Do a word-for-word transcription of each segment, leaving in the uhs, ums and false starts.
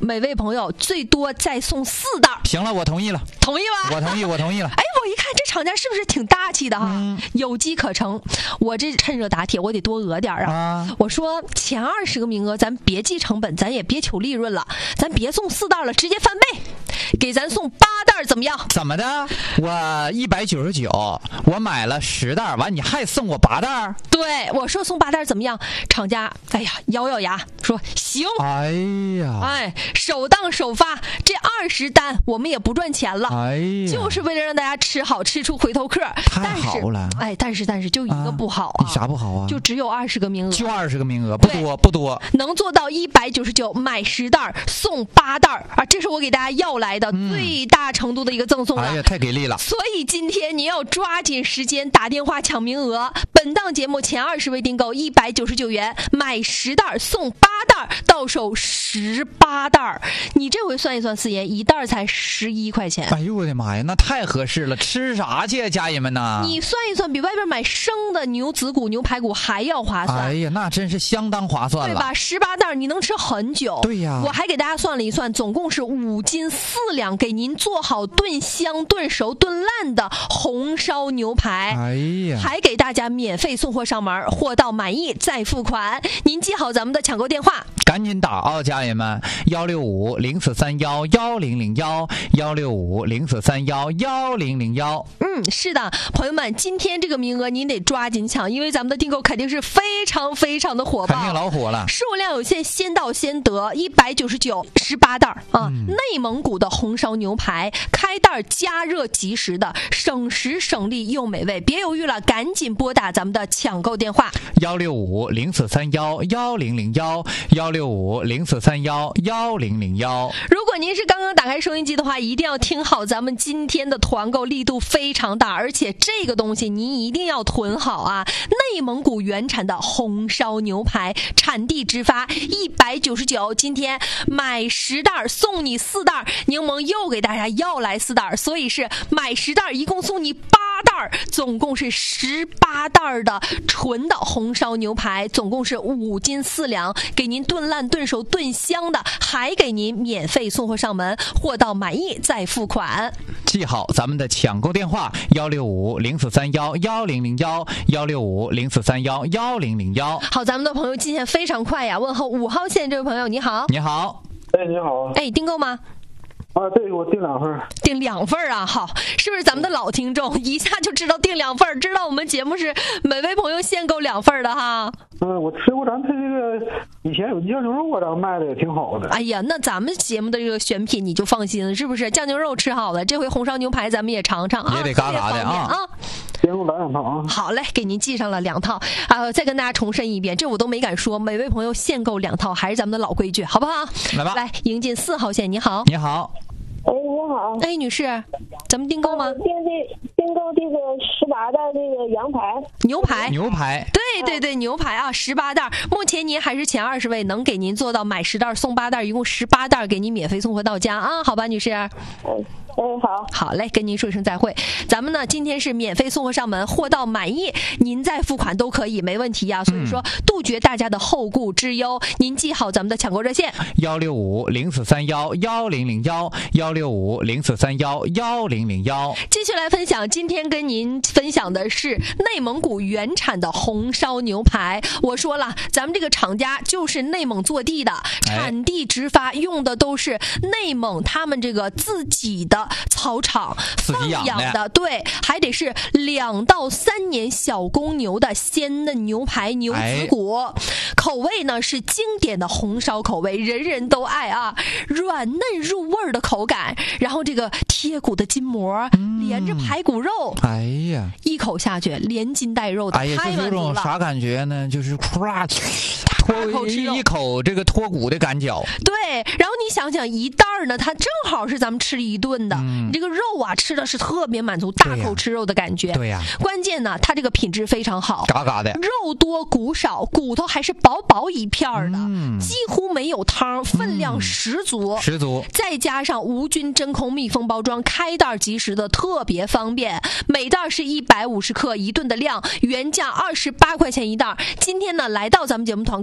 每位朋友最多再送四袋。 行了，我同意了。 同意吗？ 我同意，我同意了。 哎，我一看这厂家是不是挺大气的哈？ 嗯、 有机可乘，我这趁热打铁，我得多讹点啊！啊我说前二十个名额，咱别计成本，咱也别求利润了，咱别送四袋了，直接翻倍，给咱送八袋怎么样？ 怎么的？我一百九十九，我买了十袋，完你还送我八袋？ 对，我说送八袋怎么样？厂家哎呀咬咬牙说行。 哎呀， 哎，首当首发，这二十单我们也不赚钱了， 哎呀， 就是为了让大家吃好，吃出回头客。 太好了！ 哎，但是但是就一个不好啊！ 你啥不好啊？ 就只有二十个名额， 就二十个名额，不多不多。 能做到一百九十九买十袋送八袋啊！这是我给大家要来的最大程度的一个赠送了。 哎呀，太给力了！ 所以今天您要抓紧时间打电话抢名额。本档节目前二十位订购一百九十九元，买十袋送八袋，到手十八袋。你这回算一算，四爷一袋才十一块钱。 哎呦我的妈呀，那太合适了！吃啥去，家人们呐？ 你算一算，比外边买生的牛子骨、牛排骨还要划算。 哎呀，那真是相当划算了， 对吧？十八袋你能吃很久。 对呀， 我还给大家算了一算，总共是五斤四两，给您做好炖香、炖熟、炖烂的红烧牛排。 哎呀， 还给大家免费送货上门，货到满意再付款。您记好咱们的抢购电话， 赶紧打啊，家人们！幺六五零四三幺幺零零幺，幺六五零四三幺幺零零幺。 嗯，是的，朋友们，今天这个名额您得抓紧抢，因为咱们的订购肯定是非常非常的火爆， 肯定老火了， 数量有限，先到先得。一百九十九，十八袋啊、嗯！内蒙古的红烧牛排，开袋加热即食的，省时省力又美味。别犹豫了，赶紧拨打咱们的抢购电话： 幺六五零四三幺幺零零幺，幺六五零四三幺幺零零幺。 如果您是刚刚打开收音机的话，一定要听好，咱们今天的团购力度非常大，而且这个东西您一定要囤好啊！内蒙古原产的红烧牛排，产地直发，一百九十九，今天买十袋送你四袋，柠檬又给大家要来四袋，所以是买十袋，一共送你八袋，总共是十八袋的纯的红烧牛排，总共是五斤四两，给您炖烂、炖熟、炖香的，还给您免费送货上门，货到满意再付款。 记好咱们的抢购电话：幺六五零四三幺幺零零幺，幺六五零四三幺幺零零幺。 好，咱们的朋友进线非常快呀！问候五号线这位朋友，你好。 你好。 哎，你好。 哎，订购吗？ 啊，对，我订两份。 订两份啊，好，是不是咱们的老听众一下就知道订两份，知道我们节目是每位朋友限购两份的哈？ 嗯，我吃过咱这个以前有酱牛肉啊，咱卖的也挺好的。 哎呀，那咱们节目的这个选品你就放心了，是不是？酱牛肉吃好了，这回红烧牛排咱们也尝尝啊， 也得嘎嘎的啊。 啊先给我来两套啊！ 好嘞，给您记上了两套啊！再跟大家重申一遍，这我都没敢说，每位朋友限购两套，还是咱们的老规矩，好不好？ 来吧， 来迎进四号线，你好， 你好， 哎，你好， 哎，女士，咱们订购吗？ 订这订购这个十八袋这个羊排、 牛排、 牛排， 对对对，牛排啊，十八袋。目前您还是前二十位，能给您做到买十袋送八袋，一共十八袋，给您免费送货到家啊！好吧，女士。 嗯。哎，好， 好嘞，跟您说一声再会。咱们呢，今天是免费送货上门，货到满意，您再付款都可以，没问题呀、啊。所以说，杜绝大家的后顾之忧。您记好咱们的抢购热线： 幺六五零四三幺幺零零幺，幺六五零四三幺幺零零幺。 继续来分享，今天跟您分享的是内蒙古原产的红烧牛排。我说了，咱们这个厂家就是内蒙坐地的，产地直发，用的都是内蒙他们这个自己的草场放养的，对，还得是两到三年小公牛的鲜嫩牛排、牛子骨，哎、口味呢是经典的红烧口味，人人都爱啊，软嫩入味的口感，然后这个贴骨的筋膜、嗯、连着排骨肉， 哎呀， 一口下去连筋带肉的， 哎呀， 太就是这种啥感觉呢？就是咵脱一口这个脱骨的感觉。 对，然后你想想一袋呢，它正好是咱们吃一顿的。 嗯、 你这个肉啊，吃的是特别满足，大口吃肉的感觉。 对呀、啊， 关键呢，它这个品质非常好， 嘎嘎的， 肉多骨少，骨头还是薄薄一片的， 嗯、 几乎没有汤，分量十足， 嗯、十足。 再加上无菌真空密封包装，开袋即食的特别方便。每袋是一百五十克，一顿的量，原价二十八块钱一袋。今天呢，来到咱们节目团购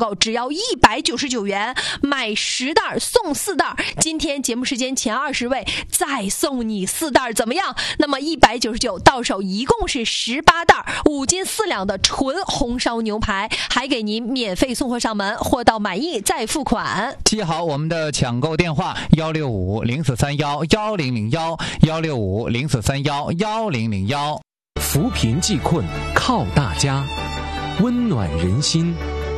售只要一百九十九元，买十袋送四袋。今天节目时间前二十位再送你四袋，怎么样？那么一百九十九到手一共是十八袋，五斤四两的纯红烧牛排，还给您免费送货上门，货到满意再付款。 记好我们的抢购电话：幺六五零四三幺幺零零幺，幺六五零四三幺幺零零幺。 扶贫济困靠大家，温暖人心